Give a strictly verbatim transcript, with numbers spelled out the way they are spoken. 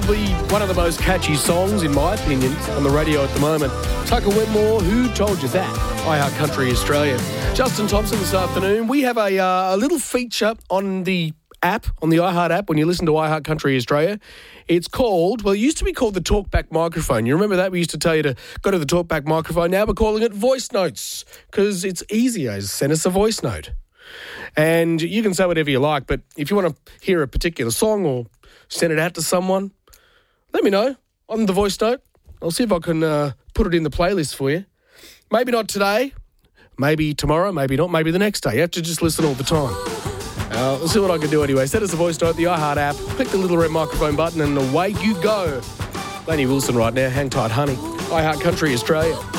probably one of the most catchy songs, in my opinion, on the radio at the moment. Tucker Wetmore, Who Told You That? iHeart Country Australia. Justin Thompson this afternoon. We have a, uh, a little feature on the app, on the iHeart app, when you listen to iHeart Country Australia. It's called, well, it used to be called the Talkback Microphone. You remember that? We used to tell you to go to the Talkback Microphone. Now we're calling it Voice Notes because it's easier. Send us a voice note. And you can say whatever you like, but if you want to hear a particular song or send it out to someone, let me know on the voice note. I'll see if I can uh, put it in the playlist for you. Maybe not today, maybe tomorrow, maybe not, maybe the next day. You have to just listen all the time. Uh, let's see what I can do anyway. Send us a voice note, the iHeart app, click the little red microphone button and away you go. Lainey Wilson right now, hang tight, honey. iHeart Country Australia.